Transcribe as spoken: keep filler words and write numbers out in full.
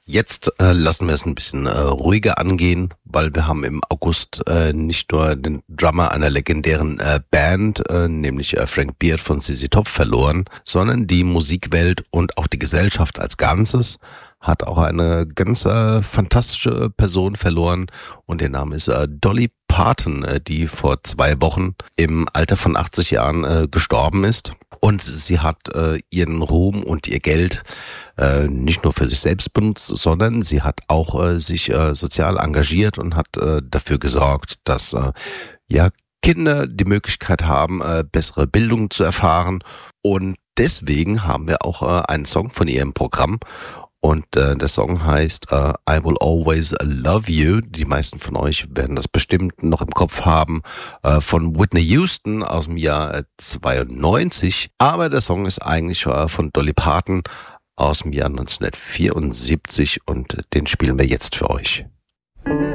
Jetzt äh, lassen wir es ein bisschen äh, ruhiger angehen, weil wir haben im August äh, nicht nur den Drummer einer legendären äh, Band, äh, nämlich äh, Frank Beard von Z Z Top verloren, sondern die Musikwelt und auch die Gesellschaft als Ganzes hat auch eine ganz äh, fantastische Person verloren und der Name ist äh, Dolly Parton, äh, die vor zwei Wochen im Alter von achtzig Jahren äh, gestorben ist. Und sie hat äh, ihren Ruhm und ihr Geld äh, nicht nur für sich selbst benutzt, sondern sie hat auch äh, sich äh, sozial engagiert und hat äh, dafür gesorgt, dass äh, ja Kinder die Möglichkeit haben, äh, bessere Bildung zu erfahren. Und deswegen haben wir auch äh, einen Song von ihr im Programm. Und äh, der Song heißt äh, I Will Always Love You. Die meisten von euch werden das bestimmt noch im Kopf haben, äh, von Whitney Houston aus dem Jahr äh, zweiundneunzig. Aber der Song ist eigentlich äh, von Dolly Parton aus dem Jahr neunzehnhundertvierundsiebzig und den spielen wir jetzt für euch.